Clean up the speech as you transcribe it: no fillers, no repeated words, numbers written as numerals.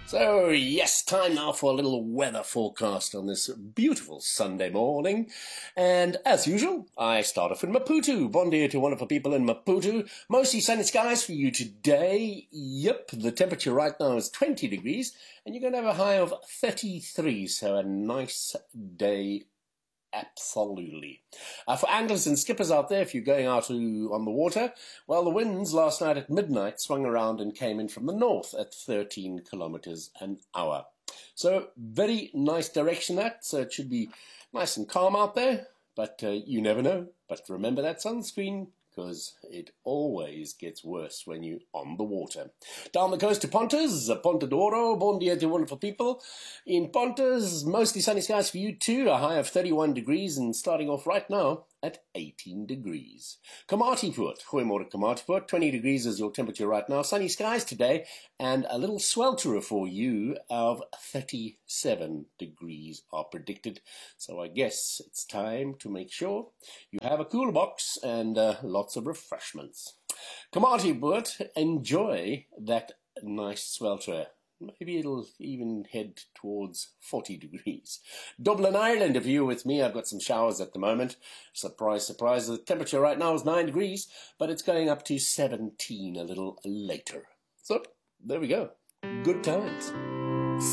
So, yes, time now for a little weather forecast on this beautiful Sunday morning. And as usual, I start off in Maputo. Bon dia to wonderful people in Maputo. Mostly sunny skies for you today. Yep, the temperature right now is 20 degrees, and you're going to have a high of 33, so a nice day. Absolutely. For anglers and skippers out there, if you're going out on the water, well, the winds last night at midnight swung around and came in from the north at 13 kilometers an hour. So very nice direction that, so it should be nice and calm out there, but you never know. But remember that sunscreen, because it always gets worse when you're on the water. Down the coast to Pontas, Ponta d'Oro, bon dia to wonderful people. In Pontas, mostly sunny skies for you too, a high of 31 degrees and starting off right now at 18 degrees. Komatipoort, goeiemorgen Komatipoort, 20 degrees is your temperature right now. Sunny skies today and a little swelterer for you of 37 degrees are predicted. So I guess it's time to make sure you have a cooler box and lots of refreshments. Komatipoort, enjoy that nice swelterer. Maybe it'll even head towards 40 degrees. Dublin, Ireland, if you're with me, I've got some showers at the moment. Surprise, surprise, the temperature right now is 9 degrees, but it's going up to 17 a little later. So, there we go. Good times.